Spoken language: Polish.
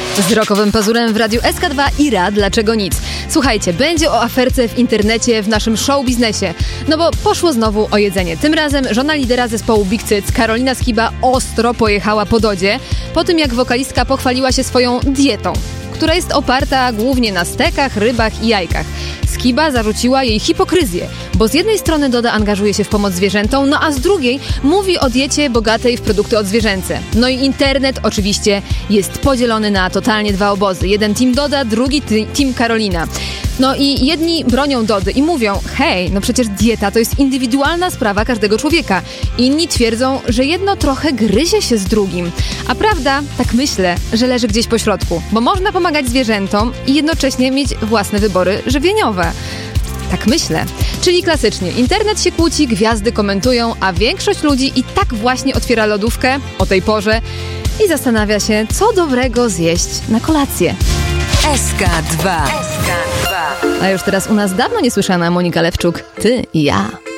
Z rockowym pazurem w radiu SK2 i Dlaczego nic? Słuchajcie, będzie o aferce w internecie w naszym show biznesie. No bo poszło znowu o jedzenie. Tym razem żona lidera zespołu Big Cyc, Karolina Skiba, ostro pojechała po Dodzie, po tym jak wokalistka pochwaliła się swoją dietą, która jest oparta głównie na stekach, rybach i jajkach. Skiba zarzuciła jej hipokryzję, bo z jednej strony Doda angażuje się w pomoc zwierzętom, no a z drugiej mówi o diecie bogatej w produkty odzwierzęce. No i internet oczywiście jest podzielony na totalnie dwa obozy. Jeden team Doda, drugi team Karolina. No i jedni bronią Dody i mówią: hej, no przecież dieta to jest indywidualna sprawa każdego człowieka. Inni twierdzą, że jedno trochę gryzie się z drugim. A prawda, tak myślę, że leży gdzieś po środku, bo można pomagać zwierzętom i jednocześnie mieć własne wybory żywieniowe. Tak myślę. Czyli klasycznie, internet się kłóci, gwiazdy komentują, a większość ludzi i tak właśnie otwiera lodówkę o tej porze i zastanawia się, co dobrego zjeść na kolację. SK2. A już teraz u nas dawno niesłyszana Monika Lewczuk. Ty i ja.